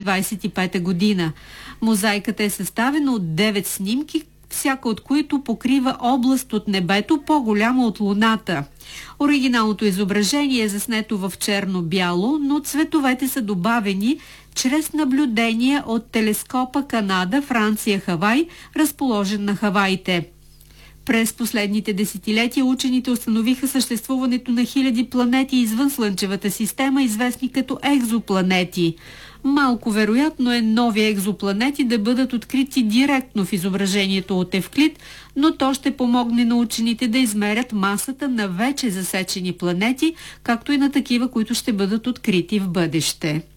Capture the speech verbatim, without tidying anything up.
двадесет и пета година. Мозайката е съставена от девет снимки, всяка от които покрива област от небето по-голяма от Луната. Оригиналното изображение е заснето в черно-бяло, но цветовете са добавени чрез наблюдения от телескопа Канада, Франция, Хавай, разположен на Хаваите. През последните десетилетия учените установиха съществуването на хиляди планети извън Слънчевата система, известни като екзопланети. Малко вероятно е нови екзопланети да бъдат открити директно в изображението от Евклид, но то ще помогне на учените да измерят масата на вече засечени планети, както и на такива, които ще бъдат открити в бъдеще.